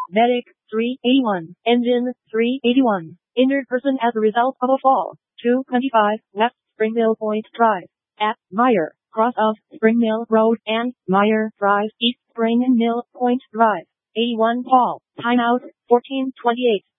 Medic 381. Engine 381. Injured person as a result of a fall. 225 West Springmill Point Drive. At Meyer, cross of Springmill Road and Meyer Drive, East Springmill Point Drive. 81 Paul. Timeout 14:28.